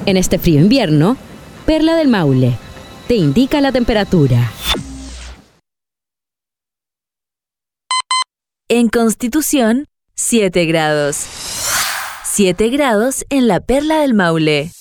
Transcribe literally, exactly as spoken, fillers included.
En este frío invierno, Perla del Maule te indica la temperatura. En Constitución, siete grados. siete grados en la Perla del Maule.